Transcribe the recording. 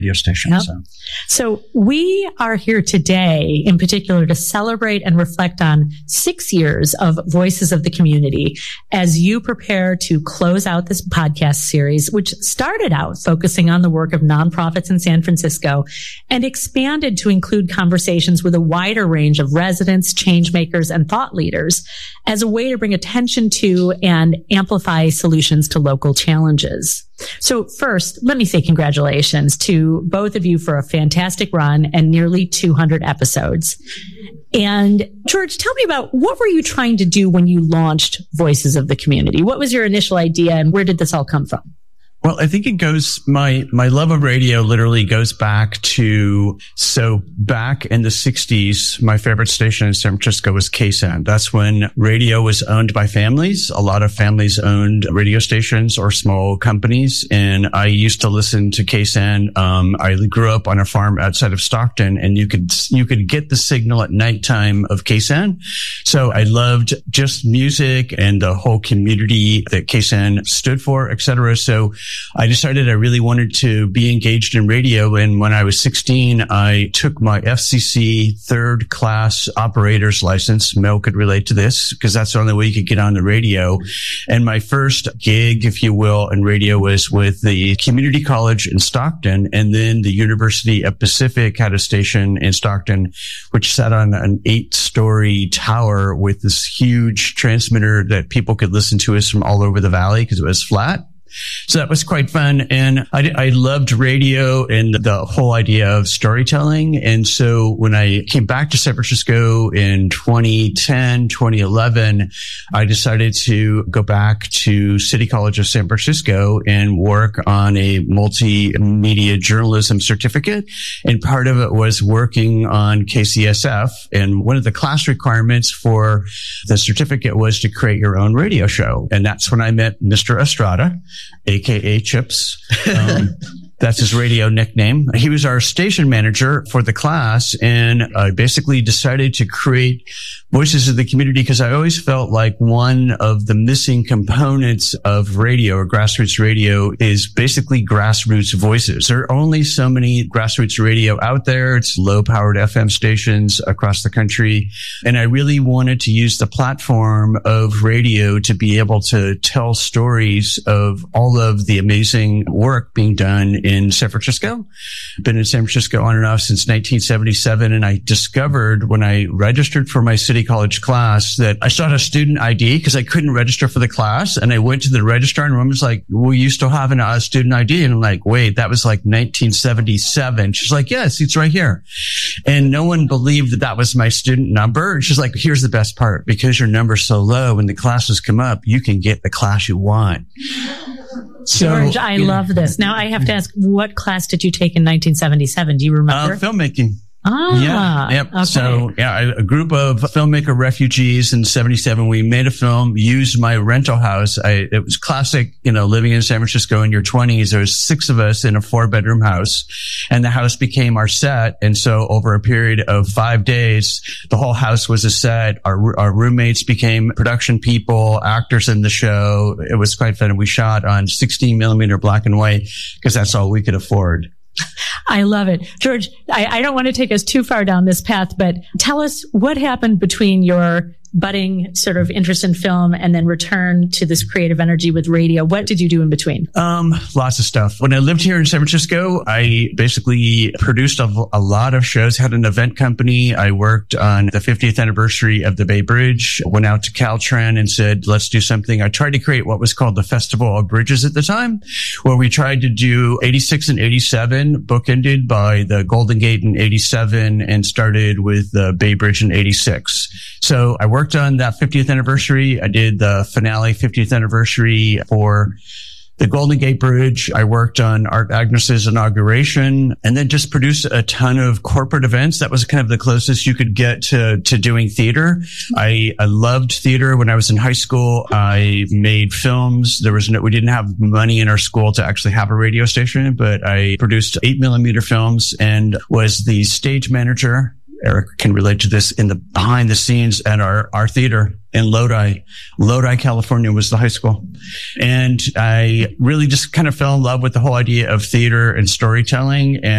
radio station. Yep. So we are here today in particular to celebrate and reflect on 6 years of Voices of the Community as you prepare to close out this podcast series, which started out focusing on the work of nonprofits in San Francisco and expanded to include conversations with a wider range of residents, change makers, and thought leaders as a way to bring attention to and amplify solutions to local challenges. So first, let me say congratulations to both of you for a fantastic run and nearly 200 episodes. And George, tell me about what were you trying to do when you launched Voices of the Community? What was your initial idea and where did this all come from? Well, I think it goes, my love of radio literally goes back to, so back in the 60s, my favorite station in San Francisco was KSAN. That's when radio was owned by families. A lot of families owned radio stations or small companies. And I used to listen to KSAN. I grew up on a farm outside of Stockton and you could get the signal at nighttime of KSAN. So I loved just music and the whole community that KSAN stood for, et cetera. So I decided I really wanted to be engaged in radio. And when I was 16, I took my FCC third class operator's license. Mel could relate to this because that's the only way you could get on the radio. And my first gig, if you will, in radio was with the community college in Stockton. And then the University of Pacific had a station in Stockton, which sat on an 8-story tower with this huge transmitter that people could listen to us from all over the valley because it was flat. So that was quite fun. And I loved radio and the whole idea of storytelling. And so when I came back to San Francisco in 2010, 2011, I decided to go back to City College of San Francisco and work on a multimedia journalism certificate. And part of it was working on KCSF. And one of the class requirements for the certificate was to create your own radio show. And that's when I met Mr. Estrada, AKA Chips. That's his radio nickname. He was our station manager for the class. And I basically decided to create Voices of the Community because I always felt like one of the missing components of radio or grassroots radio is basically grassroots voices. There are only so many grassroots radio out there. It's low-powered FM stations across the country. And I really wanted to use the platform of radio to be able to tell stories of all of the amazing work being done in San Francisco. Been in San Francisco on and off since 1977. And I discovered when I registered for my City College class that I still had a student ID because I couldn't register for the class. And I went to the registrar and the woman's like, well, you still have a student ID? And I'm like, wait, that was like 1977. She's like, yes, it's right here. And no one believed that that was my student number. And she's like, here's the best part. Because your number's so low, when the classes come up, you can get the class you want. George, I love this. Now I have to ask, what class did you take in 1977? Do you remember? Filmmaking. Ah, yeah, yep. Okay. So, yeah, a group of filmmaker refugees in 77, we made a film, used my rental house. It was classic, living in San Francisco in your 20s. There was 6 of us in a 4-bedroom house and the house became our set. And so over a period of 5 days, the whole house was a set. Our roommates became production people, actors in the show. It was quite fun. We shot on 16 millimeter black and white because that's all we could afford. I love it. George, I don't want to take us too far down this path, but tell us what happened between your budding sort of interest in film and then return to this creative energy with radio. What did you do in between? Lots of stuff. When I lived here in San Francisco, I basically produced a lot of shows, had an event company. I worked on the 50th anniversary of the Bay Bridge, went out to Caltrans and said, let's do something. I tried to create what was called the Festival of Bridges at the time, where we tried to do 86 and 87, bookended by the Golden Gate in 87 and started with the Bay Bridge in 86. So I worked on that 50th anniversary. I did the finale 50th anniversary for the Golden Gate Bridge. I worked on Art Agnes's inauguration and then just produced a ton of corporate events. That was kind of the closest you could get to doing theater. I loved theater. When I was in high school, I made films. We didn't have money in our school to actually have a radio station, but I produced 8mm films and was the stage manager. Eric can relate to this in the behind the scenes at our theater. in Lodi. Lodi, California was the high school. And I really just kind of fell in love with the whole idea of theater and storytelling. And